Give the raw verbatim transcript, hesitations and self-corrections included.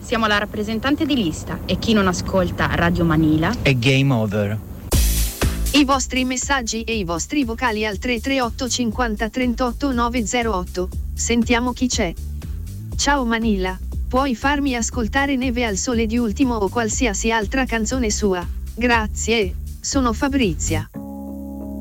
Siamo la rappresentante di lista e chi non ascolta Radio Manila è game over. I vostri messaggi e i vostri vocali al tre tre otto cinquanta trentotto novecentotto. Sentiamo chi c'è. Ciao Manila, puoi farmi ascoltare Neve al sole di Ultimo o qualsiasi altra canzone sua? Grazie, sono Fabrizia.